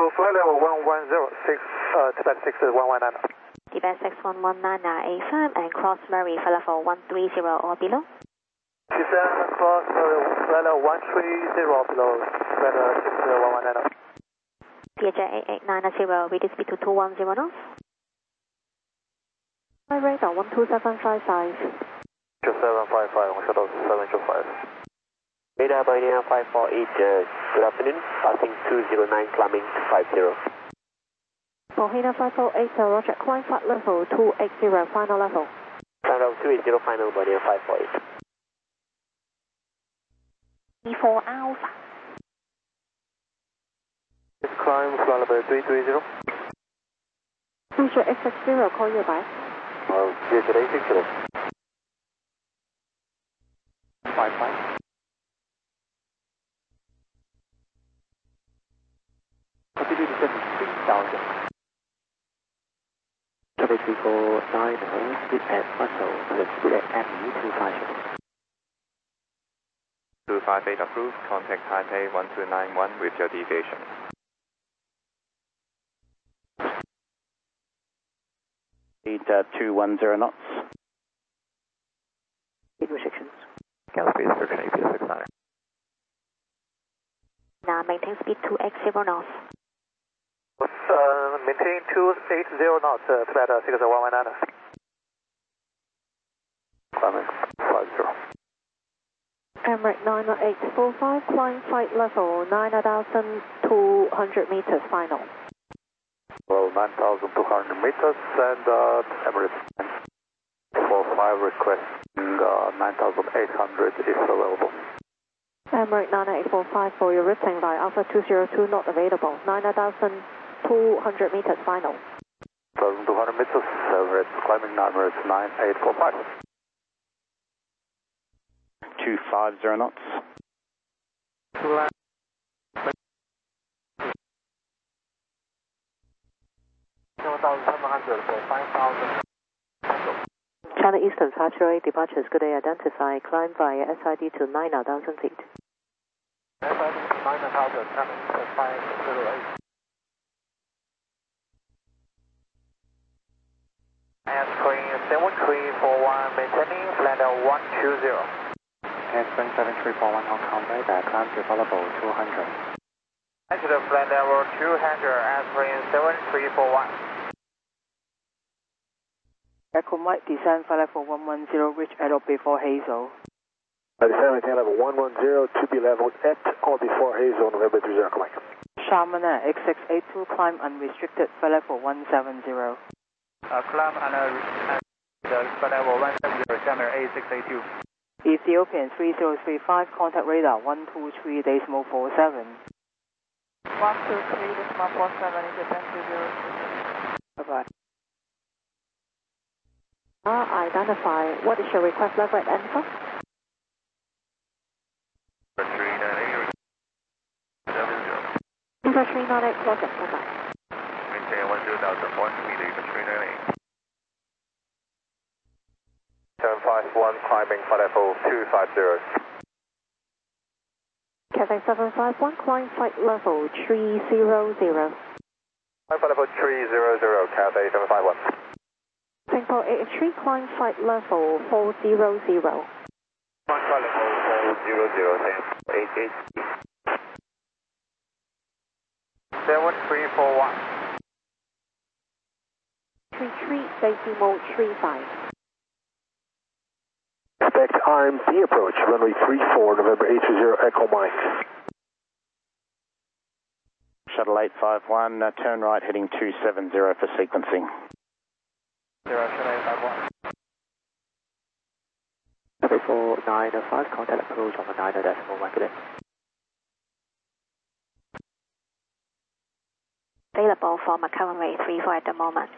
flight level 1106, Tibet 6119. Tibet 6119 A5 and cross Murray, flight level 130 or below. Descend cross flight level 130 or below, flight level 6119. PJ 8890, reduce speed to 210 knots. Flight radar 12755. 2755,我收到725. Radar Pioneer 548, good afternoon, passing 209, climbing 50. Pioneer 548, roger, climb flight level 280, final level. Climb level 280, final, Pioneer 548. E4 Alpha. Climb flight level 330. Roger, X60, call you back. Yes, today 60. 55. Altitude is 3,000. Traffic 349, speed at muscle, speed at ME 250. 258 approved, contact Taipei 1291 with your deviation. Speed 210 knots. Speed restrictions. Count speed restriction EPS 69. Now maintain speed 280 knots. Maintain 280 knots, flight 6119. Climbing 50. Emirates 90845, climb flight level 9,200 meters, final. Well, 9,200 meters and Emirates 945 requesting 9,800 if available. Emirates 90845 for your routing by Alpha 202 not available, 9,200 meters, final. 1,200 meters, Emirates climbing Emirates 9845. 250 knots. China Eastern Factory departures, could they identify climb via SID to 9,000 feet? SID to 9,000, 508. Airplane 7341, maintaining flight 120. Airplane 7341 on combat, climb to level 200. Exit flight level 200, airplane 7341. Echo Mike, descend flight level 110, reach at or before Hazel. Descend maintain level 110 to be leveled at or before Hazel, November 30, Mike. Sharman X682, climb unrestricted flight level 170. Climb and flight level 170, Shamir A682. Ethiopian 3035, contact radar 123.47. 123.47 is a 1020. Bye-bye. Identify, what is your request level at Alpha? 398. Alpha 398, project, bye-bye. Maintain 10,000 speed EPS 398. 751, climbing flight level 250. Cathay 751, climb flight level 300. Climb flight level 300, Cathay 751. Singapore 83, climb flight level 400. Climb flight level 400, 88. 7341. 33, safety mode 35. Expect RMD approach, runway 34, November 820, Echo Mike. Shuttle 851, turn right heading 270 for sequencing. 0851. 4905, contact approach on the 9.1 today. Available for Macau runway 34 at the moment.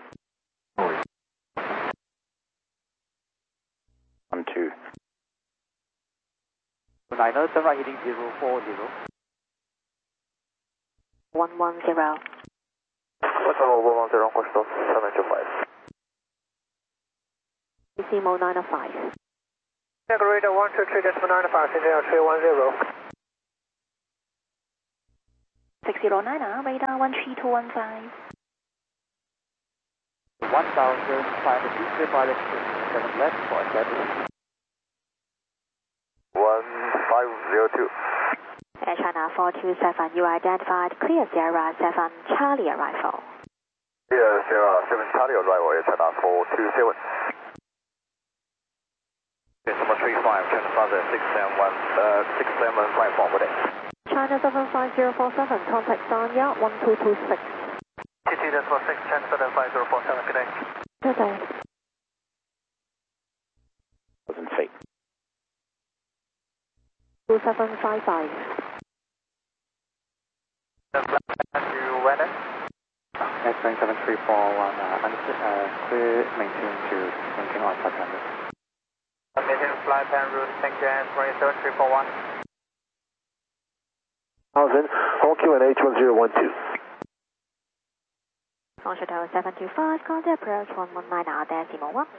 12. 9, turn right heading 040. 110. What's level 110, Coastal 725. PC mode 905. Radar 123.95, Central 310. 609 radar 13215. 1,500 pilot 7 left for establish. 1502. Air China 427, you identified clear Sierra 7 Charlie arrival. Yeah, Sierra 7 Charlie arrival, Air China 427. Decimal 35, China Father 67154, good day. China 75047, contact Sanya 1226. TT Decimal 6, China 75047, good day. Good day. 1000 feet. 2755. You went in? S7 7341, understood, clear, maintain to maintain on flight plan route. Maintain flight plan route, thank you, and 27341. 1000, Hong QNH 1012. Launch Hotel 725, contact approach 119 decimal 1.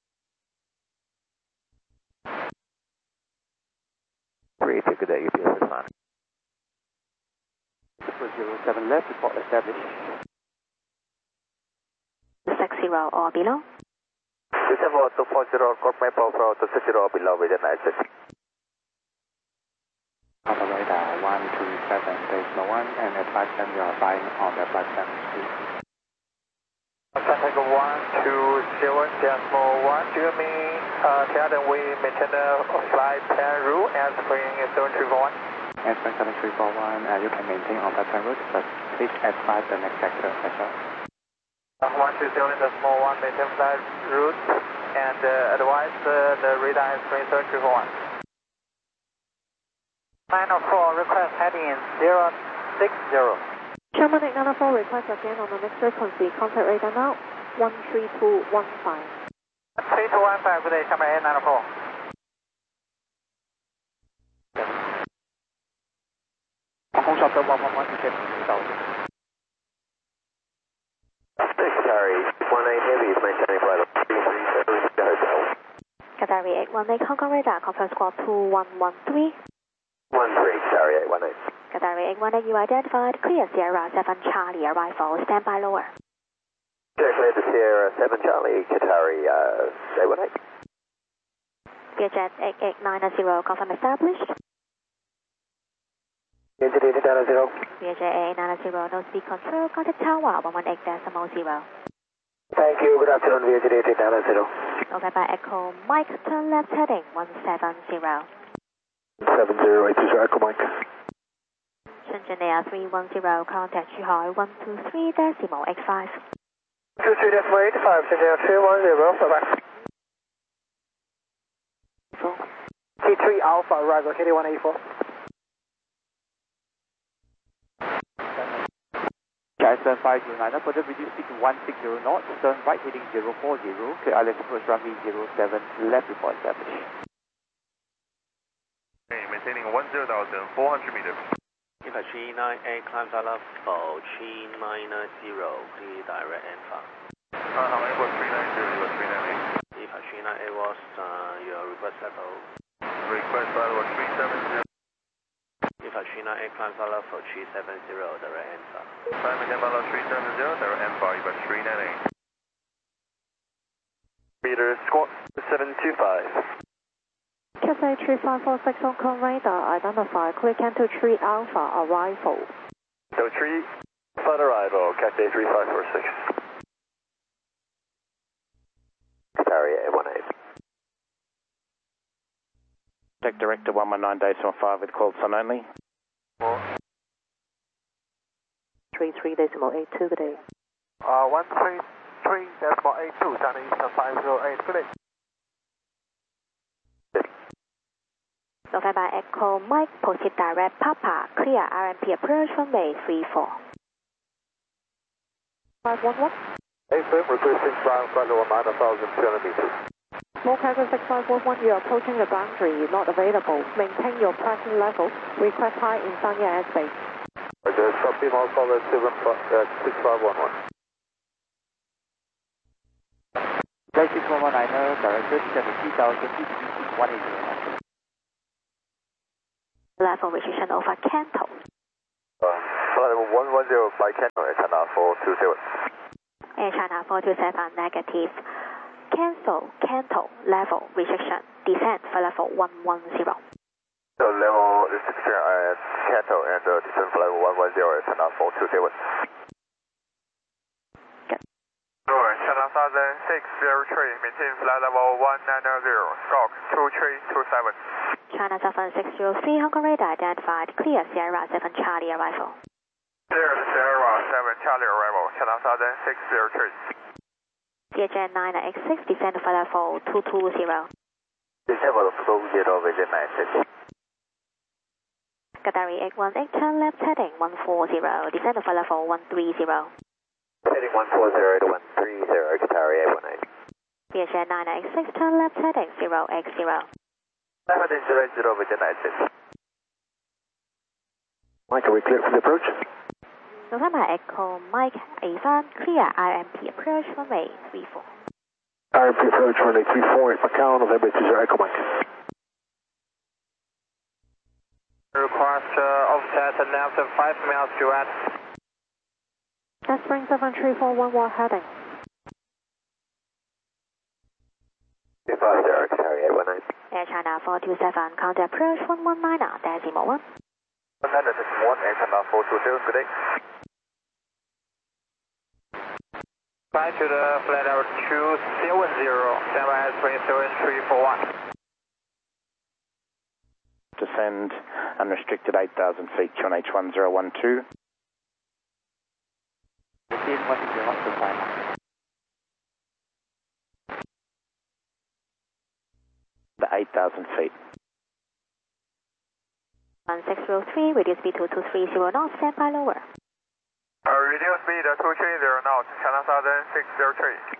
Good day, UPS is fine. 07 left, report established. 60 or below. December 240, Corp Maple for 260 below with an access. Alpha radar 127 decimal 1 and advise them you are flying on the flight plan speed. Contact 120 decimal 1, do you mean tell them we maintain the flight plan route as per 7341? S7 7341, you can maintain on flight plan route, but please advise the next sector as well. 120 decimal 1, maintain flight route and advise the radar as per 7341. 904, request heading 060. Sherman 894, request again on the next frequency. Contact radar now 13215. 3215, good day, Sherman 894. Hong Kong Shopper 111 to get to 2000. Secretary 18 Heavy is maintaining flight of 337 Hotel. Qatari 818, Hong Kong radar, conference squad 2113. 13, Sorry 818. Qatari 818, you identified clear Sierra 7 Charlie arrival, standby lower. Clear to Sierra 7 Charlie, Qatari 818. Vietjet 8890, confirm established. Vietjet 8890. Vietjet 8890, no speed control, contact tower 118.0. Thank you, good afternoon, Vietjet 8890. Over by Echo Mike, turn left heading 170. 7082 Echo Mike. Shenzhen Air 310, contact Zhuhai 123.85. 23.85, Shenzhen Air 310, bye-bye. T3 Alpha arrival, KD184. China 509, further reduce speed to 160 knots, turn right heading 040, clear ILS approach runway 07, left report established. Maintaining 10,400 meters. If 398, climb to level 3990, clear direct and far. How many was 390, was 398? If 398 was your request level. Request level 370. If 398, climb to level 370, direct and far. Climb again level 370, direct and far, but 398. Meter squawk 725. Cathay 3546 Hong Kong radar, identify clear Canto 3 Alpha arrival. So 3 flight arrival, Cathay 3546. Qatari 818. Tech Director 119.5 with call sign only. 33.82, good day. 133.82, China Eastern 508, good day. November Echo Mike, proceed direct Papa, clear RMP approach runway 34. 511. A-frame requesting ground flight over 9,200 meters. Small Cargo 6511, you are approaching the boundary, not available. Maintain your present level. Request high in Sanya airspace. Okay, stop beam all solid 6511. Flight 6119, directed 70,000 feet, 180. Level restriction over Canto. Flight level 110 by Channel, Air China 427. Air China 427 negative. Cancel level restriction. Descent for level 110. So level restriction at Cancel and descent for level 110, Air China 427. China Southern 603, maintain flight level 190, stroke 2327. China Southern 603, Hong Kong radar identified. Clear Sierra 7 Charlie arrival. Clear Sierra 7 Charlie arrival, China Southern 603. Vietjet 9X6, descend for level 220. Descend for level 220, Vietjet 9X6. Qatari 818, turn left heading 140, descend for level 130. Heading 140 to 130, Qatari 818. Vietjet 9X6, turn left heading 0X0. Left heading 0X0, Vietjet 9X6. Mike, are we clear for the approach? November Echo, Mike Avan, clear RMP approach runway 34. RMP approach runway 34, Macau, November 20 Echo Mike. Request offset left 5 miles direct. That Spring 7341 while heading. 25 Qatari 819. Air China 427, counter approach 119, decimal 1. 191, Air China 420, good day. Fly to the flight level 270, stand by Spring 7341. Descend unrestricted 8,000 feet, QNH 1012. Maintain 160 knots to 5 miles. The 8,000 feet. 1603, reduce speed to 230 knots, stand by lower. Reduce speed to 230 knots, China Southern 603.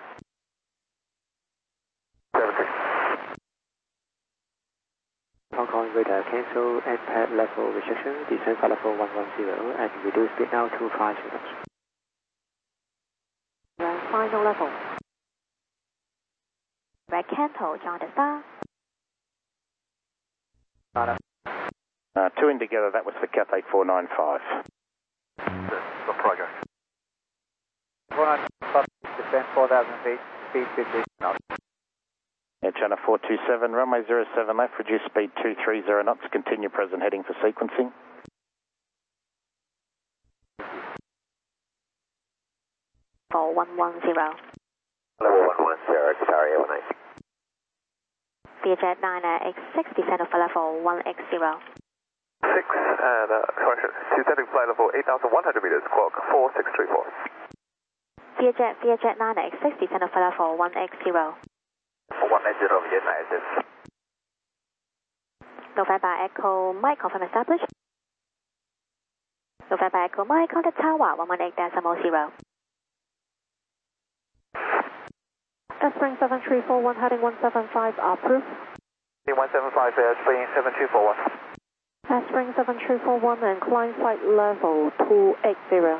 73. Hong Kong radar cancel and pad level restriction, descend for level 110 and reduce speed now to 5 knots. Final level. Red Canto, John the Star. Two in together, that was for Cathay 495. The progress. 495, descend 4,000 feet, speed 50 knots. Air China 427, runway 07 left, reduce speed 230 knots, continue present heading for sequencing. For 110. Level 110, Qatari 818. Vietjet 9X6, descend for level 1X0. 6 and correction, descending flight level 8,100 meters, squawk 4634. Vietjet 9X6, descend for level 1X0. 190, Vietjet 9X6. November Echo Mike, confirm established. November Echo Mike, contact tower 118.0. Spring 7341, heading 175, approved. 175, Spring 7341. Spring 7341 and climb flight level 280.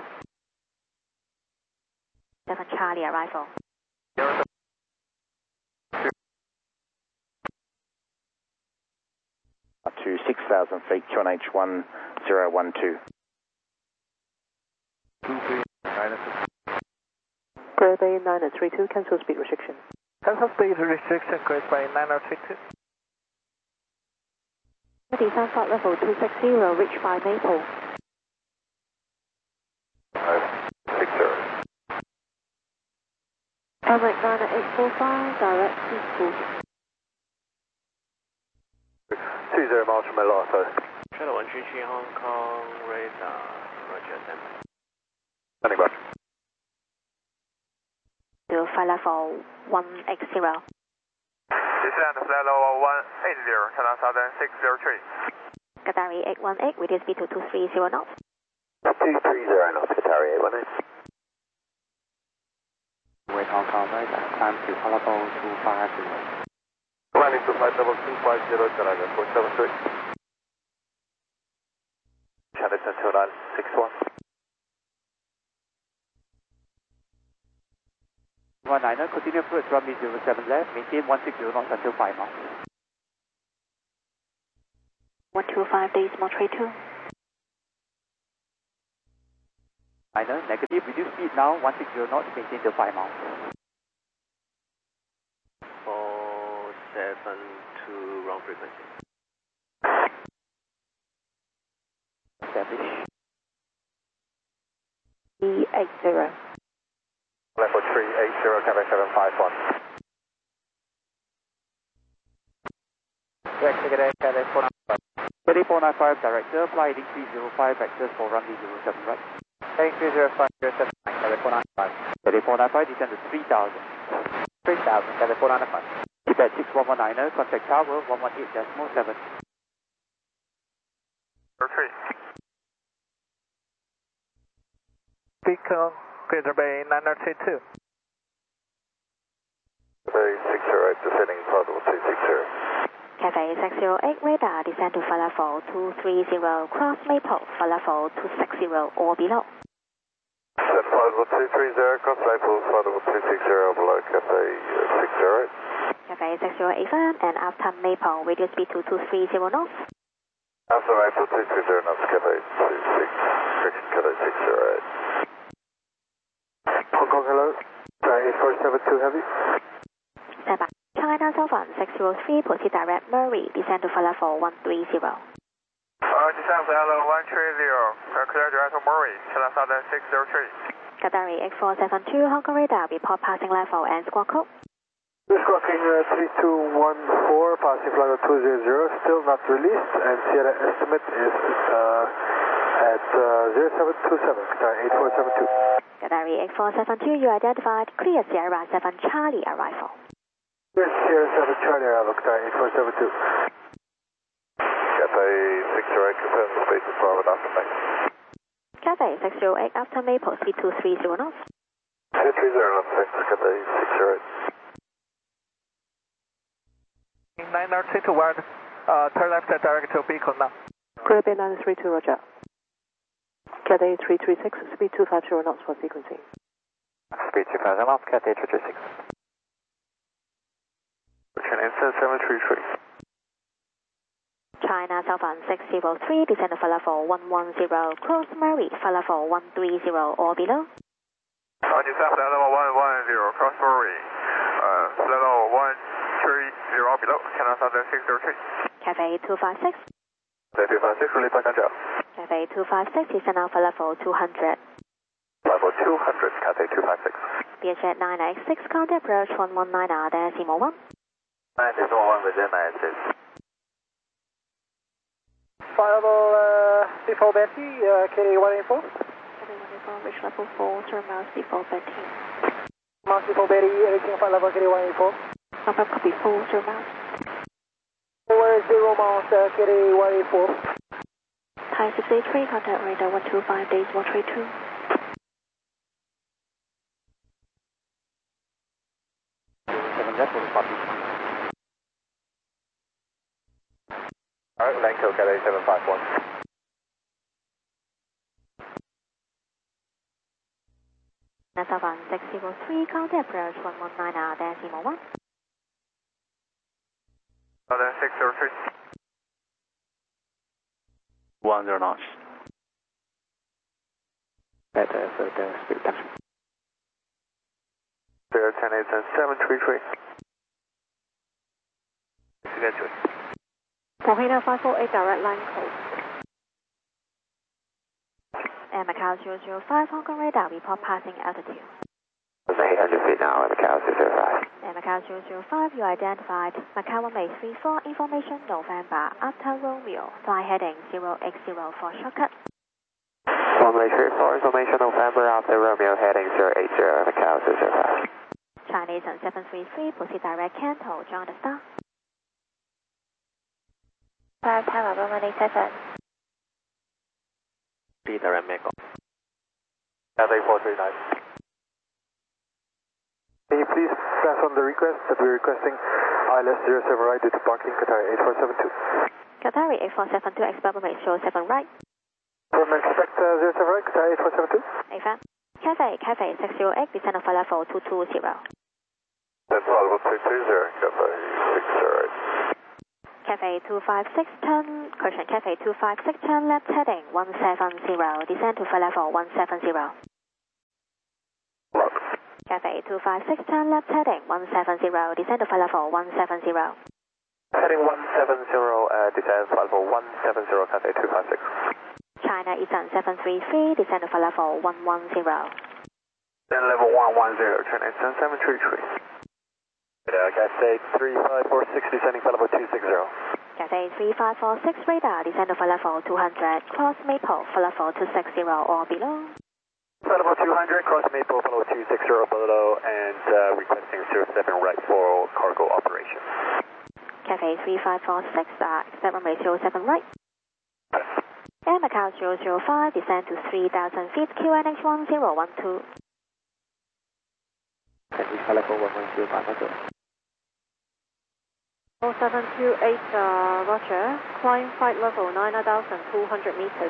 7 Charlie arrival. Up to 6,000 feet, QNH 1012. Grade 932, cancel speed restriction. Cancel speed restriction, grade by 932. Descent flight level 260, reached by Maple. 60. Emirates 9845, direct to 20 miles from Malata. Shuttle 133 Hong Kong radar, roger, stand. Standing by. to flight level 1X0. Descend flight level 180, China Southern 603. Qatari 818, reduce speed to 230 knots. 230 knots, Qatari 818. With Hong Kong radar, climb to level 250. Climbing to flight level 250, China 473. China 2961. 119, continue approach runway 07 left, maintain 160 knots until 5 knots. 125 decimal 32. Negative, reduce speed now, 160 knots, maintain the 5 miles. 472 wrong frequency. Establish. E80. Level 380, Cathay 751. Cathay 495. Cathay 495, director, fly heading 305, vectors for runway 07 right. Heading 305, 07, Cathay 495. Cathay 495, descend to 3000. 3000, Cathay 495. Tibet 6119er, contact tower 118.7. 3. Beacon, Greater Bay 9032. Bay 608, descending possible 260. Cathay 608 radar, descend to flight level 230, cross Maple, flight level 260 or below. Descend possible 230, cross Maple, flight level 260 below Cathay 608. Cathay 608 firm, and after Maple, radio speed to 230 knots. After Maple 230 knots, Cathay 26, Cathay 608. Hong Kong, hello. 8472 heavy. Stand by. China Southern 603, proceed direct Murray, descend to flight level 130. Descend flight level 130, clear direct to Murray, China Southern 603. Qatari X472, Hong Kong radar, report passing level and squawk code. Squawking 3214, passing flight level 200, still not released, and Sierra estimate is at 0727, Qatari 8472. Qatari X472, you identified, clear Sierra 7 Charlie arrival. Yes, Sierra 7 Charlie arrival, Qatari 8472. Cathay 608, confirm the space is forward after Maple. Cathay 608, after Maple, speed 230 knots. 230 knots, thanks, Cathay 608. 9021, turn left and direct to Beacon now. Greater Bay 932, roger. Cathay 336, speed 250 knots for sequencing. Speed 250 knots, Cathay 336. China 733. China Southern 603, descend to flight level 110, cross Murray, flight level 130 or below. Descend flight level 110, cross Murray, flight level 130 below, China Southern 603. Cathay 256. Cathay 256, release by control. Cathay 256, descend now flight level 200. Level 200, Cathay 256. Vietjet 986, contact approach 119R-1. 961 within 96. Fireable before Betty, KD 184. KD 184, reach level 4, turn miles before Betty. Miles before Betty, reaching flight level KD 184. Confirm copy 4, turn miles. 0 miles, KD 184. Thai 683, contact radar 125, days 132. Alright, Lanco, Cathay 751. Southern 603, contact approach 119R-1. Southern 603. 10 knots. Better further speed reduction. Bear 10 733. Schedule. Mohina 548, direct line code. And Macau 005, Hong Kong radar, report passing altitude. 800 feet now at Macau 205. And Macau 005, you identified Macau 1834, information November, after Romeo, fly heading 080 for shortcut. 1834, information November, after Romeo, heading 080 Macau 205. Chinese on 733, proceed direct Canto, join the star. 5 Tower, Roman 87. Speed direct Maple. Cathay 439. Can you please pass on the request that we're requesting ILS 07 right due to parking Qatari 8472? Qatari 8472, expect rate 07 right. From expect 07 right, Qatari 8472? AFM. Cathay 608, descend of level 220. That's level 220, Cathay 608. Cafe 256, turn, correction, Cafe 256, turn left heading 170, descend to flight level 170. Cafe 256, turn left heading 170, descend to flight level 170. Heading 170, descend flight level 170, Cafe 256. China Eastern 733, descend to flight level 110. Descend level 110, China Eastern 733. Cathay 3546, descending flight level 260. Cathay 3546, radar, descend to flight level 200, cross Maple, flight level 260 or below. Flight level 200, cross Maple, flight level 260 or below, and requesting 07 right for cargo operations. Cathay 3546, expect runway 07 right. Air Macau 005, descend to 3000 feet, QNH 1012. And we flight level 1105, 0728, Roger. Climb flight level 9,200 meters.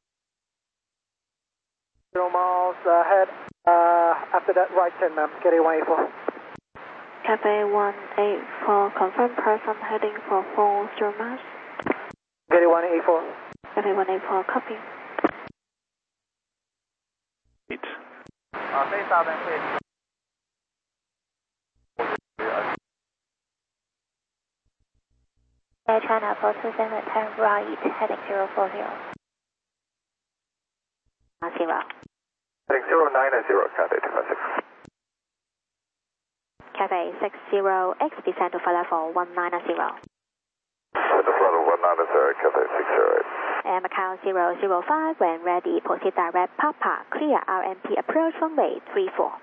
0 miles ahead. After that, right 10, ma'am. Get A184. Cafe 184, confirm person heading for 40 miles. Get A184. Cafe 184, copy. Say southern, please. Air China 427, turn right, heading 040. 0. Heading 090, Cathay 256. Cathay 60X, descend to flight level 190. Descend to flight level 190, Cathay 608. Air Macau 005, when ready, proceed direct Papa, clear RMP approach runway 34.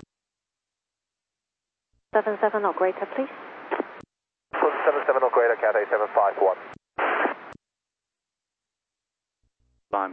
77 or greater, please. 77 or greater, Cathay 751. Limes.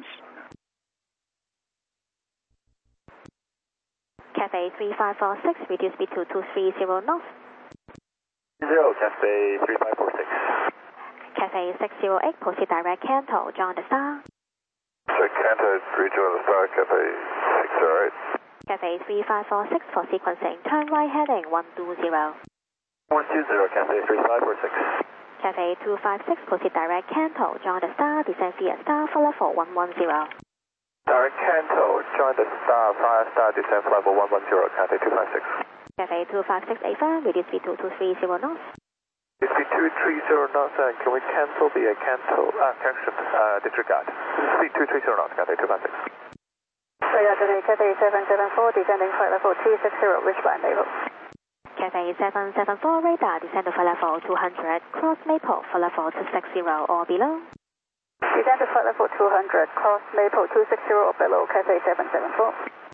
Cathay 3546, reduce speed to 230 knots. 0, Cathay 3546. Cathay 608, proceed direct Canto, join the star. So Canto, rejoin the star, Cathay 608. Cathay 3546 for sequencing, turn right heading 120. 120, Cathay 3546. Cathay 256, proceed direct Canto, join the star, descend via star, flight level 110. Direct Canto, join the star, via star, descend flight level 110, Cathay 256. Cathay 256, affirm, reduce speed to 230 knots. Speed 230 knots, can we cancel the Canto, correction, disregard. Speed 230 knots, Cathay 256. Cathay 774, descending flight level 260, respond Maple. Cathay 774, radar, descend to flight level 200, cross Maple, flight level 260 or below. Descend to flight level 200, cross Maple 260 or below, Cathay 774.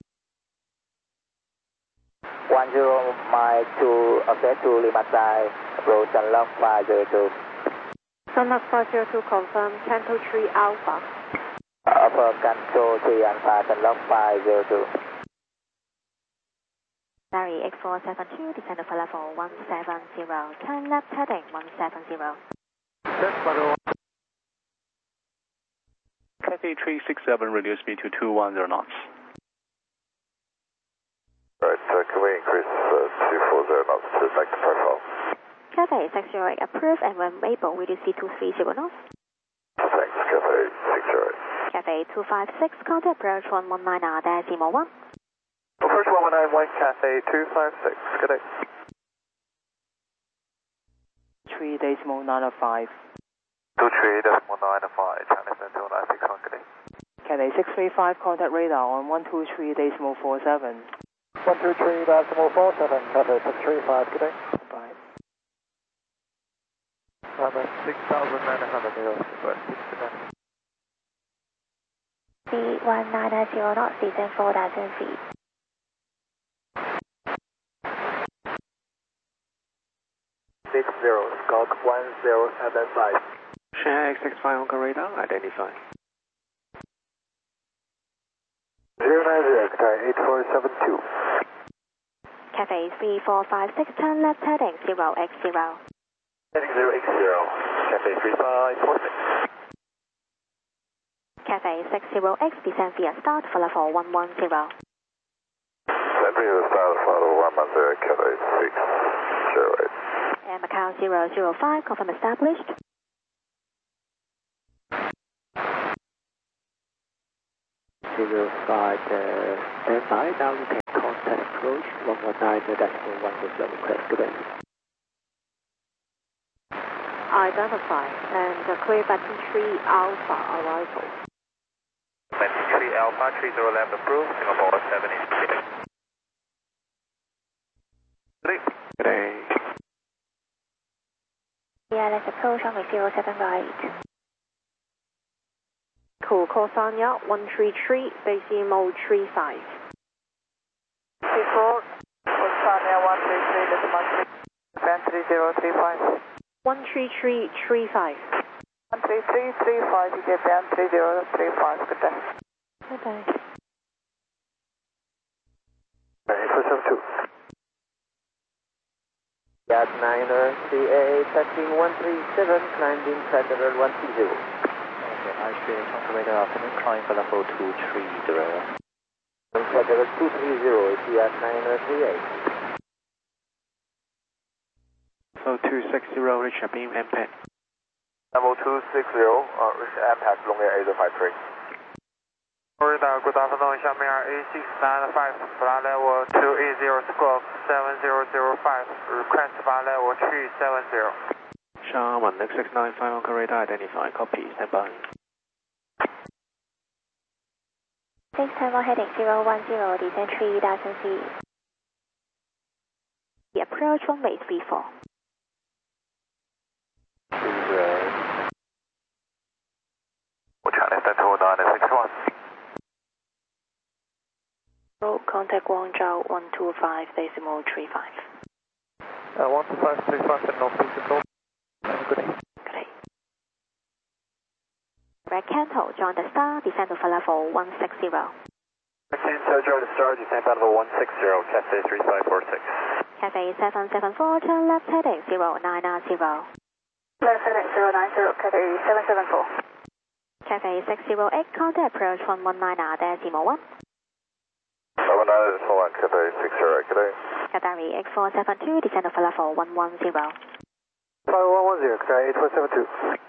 10 mile to offset to Lima side, road Sunlock 502. Sunlock 502, confirm, Canto 3 Alpha. Affirm Canto 3 Alpha, Sunlock 502. Larry X472, descend to flight level 170, turn left heading 170. Cathay 367, reduce speed to 210 knots. Right, can we increase 240 knots to make the profile? Cathay 608, approved, and when able, reduce speed to 230 knots. Thanks, Cathay 608. Cathay 256, contact approach 119.1. Approach 119, Cathay 256, good day. 3.905. 23.905, China Central 961, good day. Cathay 635, contact radar on 123.47. 123.47, Cathay 635, good day. Bye. Runway 6,900 meters, request 69. Speed 190 knots, descend 4,000 feet. Skunk 1075. Shanghai X65 on radar, identify. 090, Cathay 8472. Cathay 3456, turn left heading 0x0. Heading 080, Cathay 3546. Cathay 60X, descend via start, flight level 110. Descend via start, flight level 110, Cathay 608. Air Macau 005, confirm established. flight standby. Now you can contact approach 119.1 request. Good day. Identify and clear Benton 3 Alpha arrival. Benton 3 Alpha, 30 left approved, Singapore 7 is Good day. Yeah, let's approach runway 07 right. Cool, call Sanya 133, base EMO 35. 34, Sanya 133, decimal 3, band 3035. 13335. 13335, you get band 3035, good day. Good day. 8472. Got 9er CA testing 137, climbed in Federal 130. Okay, ICA Radar afternoon, climb for level 230. Federal 230, Fiat 9er CA. So 260, Richard Beam, MPAC. Level 260, Richard Impact, Longier 8053. Radar, good afternoon, Xiamen A695, flight level 280 squawk 7005, request flight level 370. Xiamen X695, Anchor Radar identify, copy, standby. 610 heading 010, descend 3,000 feet. The approach runway 34. 我强烈在拖到961。 Contact Guangzhou 125, decimal 35. 12535 at North Beach Control. Good day. Good day. Red Canto, join the star, descend to level 160. Canto, join the star, descend to level 160, Cafe 3546. Cafe 774, turn left heading 090. Left heading 090, Cafe 774. Cafe 608, contact approach 119.1. 119.1, Cafe 608, good day. Qatari X472, descend to level 110. 110, Qatari 8472.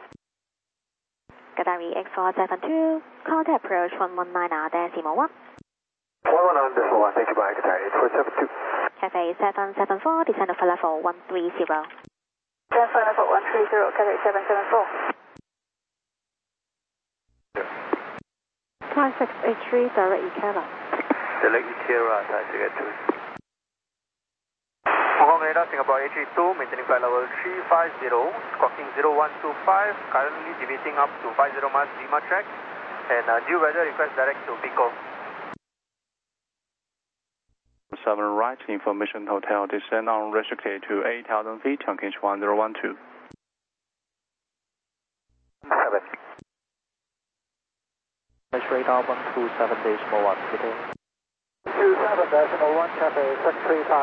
Qatari X472, contact approach 119.1. 119.1, thank you, bye, Qatari 8472. Cafe 774, descend to level 130. Descend for level 130, Cafe 774. 5683, direct Ecala. Select Sierra, Taxi 2. Hong Kong Radar, Singapore HE2, maintaining flight level 350, squawking 0125, currently deviating up to 50 miles Lima track, and due weather request direct to Pico. 7 right, information hotel, descend on restricted to 8,000 feet, Chongqing 1012. 7. Radar 127.1, good day. 27.1, Cafe 635.